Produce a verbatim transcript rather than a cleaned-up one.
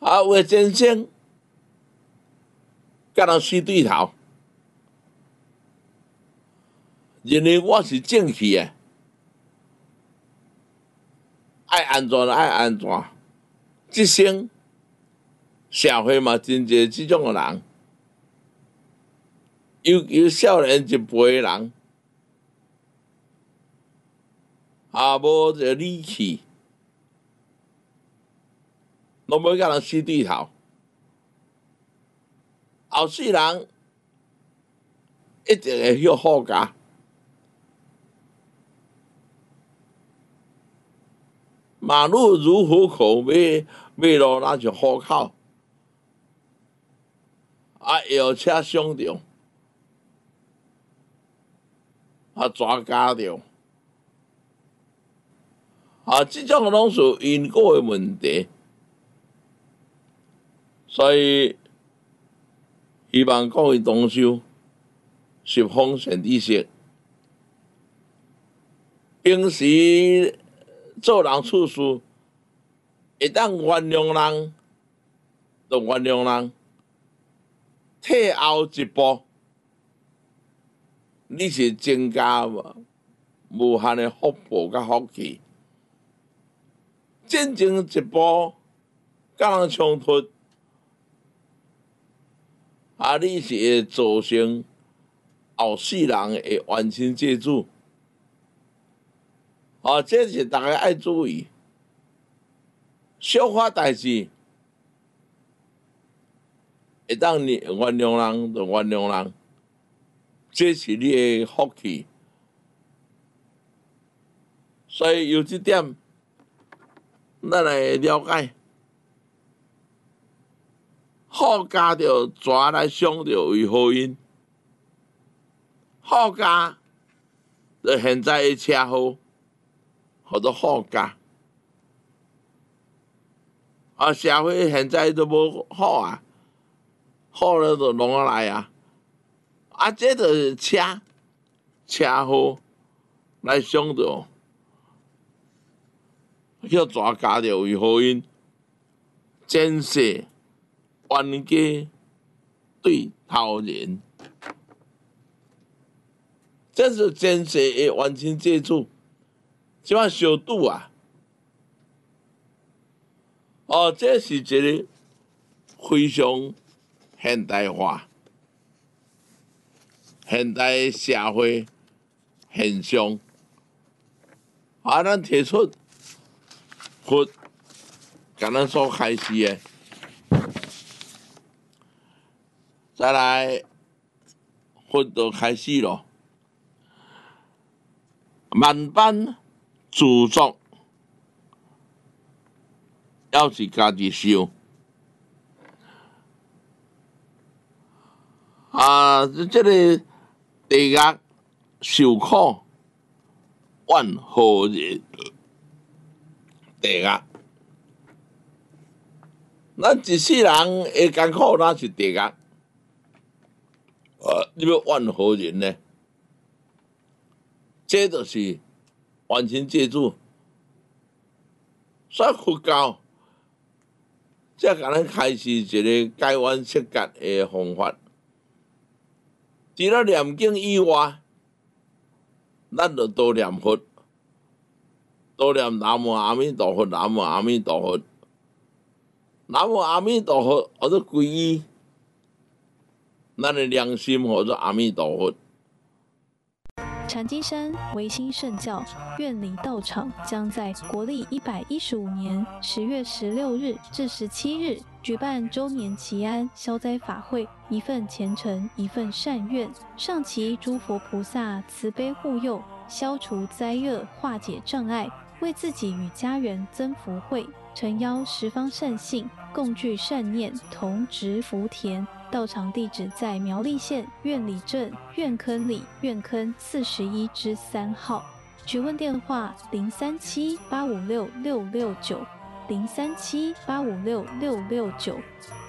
啊，有诶先生甲人死对头，认为我是正气诶，爱安怎就爱安怎。即生社会嘛，真侪即种诶人，尤其少年一辈诶人，啊，无一个理气，拢要甲人死对头。后世人一定会许好家，马路如虎口，马马路那就虎口。啊，摇车伤着，啊，抓家着，啊，即种拢是因果的问题，所以希望各位同修十方善知识，平时做人处事会当原谅人，就原谅人。退后一步，你是增加无限的福报甲福气；进前一步，甲人冲突，啊，你是会造成后世人会冤亲债主。啊，这是大家爱注意。小可代志，会当你原谅人就原谅人，这是你的福气。所以有这点，咱来了解。好家着蛇来伤着为好因，好家就现在的车祸，叫做好家。啊，社会现在都无好啊，好了就弄啊来啊，啊，这就是车车祸来伤着，许蛇家着为好因，前世冤家对头人，这是前世的冤亲债主，即摆相拄啊！哦，这是一个非常现代化、现代社会现象。啊，咱提出佛，甲咱所开始的，再来佛就开始咯。万般自作，要是家己受。啊，这个地狱受苦，怨何人？地狱，咱一世人会艰苦，那是地狱。啊，你要怨何人呢？这就是冤亲债主。所以佛教才甲咱开始一个解冤释结的方法。除了念经以外，咱就多念佛，多念南无阿弥陀佛，南无阿弥陀佛，南无阿弥陀佛，或者皈依咱的良心，或者阿弥陀佛。 禅机山维新圣教院里道场将在国历一百一十五年十月十六日至十七日举办周年祈安消灾法会，一份虔诚，一份善愿，上祈诸佛菩萨慈悲护佑，消除灾厄，化解障碍，为自己与家人增福慧，诚邀十方善信共聚善念，同植福田。道场地址在苗栗县苑里镇苑坑里苑坑四十一之三号。询问电话：零三七八五六六六九，零三七八五六六六九。